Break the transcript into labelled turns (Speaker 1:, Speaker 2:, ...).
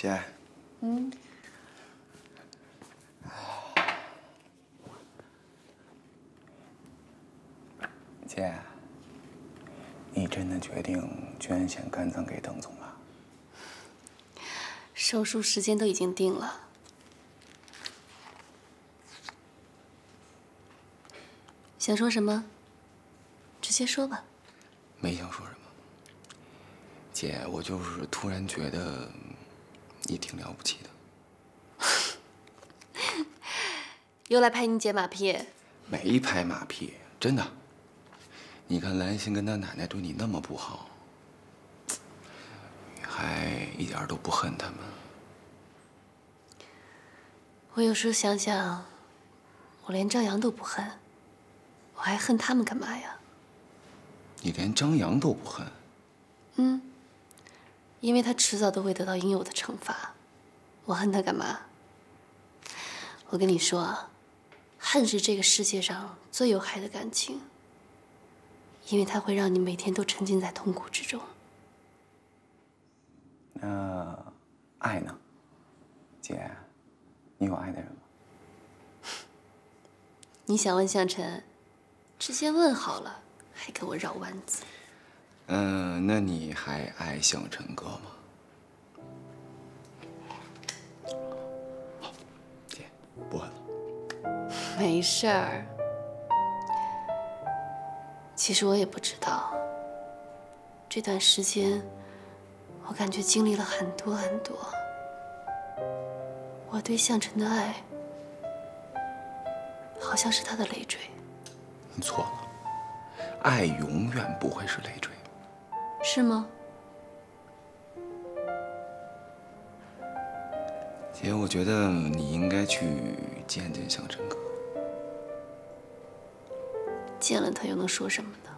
Speaker 1: 姐，姐，你真的决定捐献肝脏给邓总了？
Speaker 2: 手术时间都已经定了。想说什么？直接说吧。
Speaker 1: 没想说什么。姐，我就是突然觉得你挺了不起的。
Speaker 2: 又来拍你姐马屁？
Speaker 1: 没拍马屁，真的。你看兰心跟她奶奶对你那么不好，你还一点都不恨他们。
Speaker 2: 我有时候想想，我连张扬都不恨，我还恨他们干嘛呀？
Speaker 1: 你连张扬都不恨？
Speaker 2: 因为他迟早都会得到应有的惩罚，我恨他干嘛？我跟你说啊，恨是这个世界上最有害的感情，因为它会让你每天都沉浸在痛苦之中。
Speaker 1: 那爱呢？姐，你有爱的人吗？
Speaker 2: 你想问向晨，直接问好了，还跟我绕弯子。
Speaker 1: 那你还爱向晨哥吗？好，姐，不恨了。
Speaker 2: 没事儿。其实我也不知道，这段时间我感觉经历了很多很多。我对向晨的爱，好像是他的累赘。
Speaker 1: 你错了，爱永远不会是累赘。
Speaker 2: 是吗？
Speaker 1: 姐，我觉得你应该去见见向晨哥。
Speaker 2: 见了他又能说什么呢？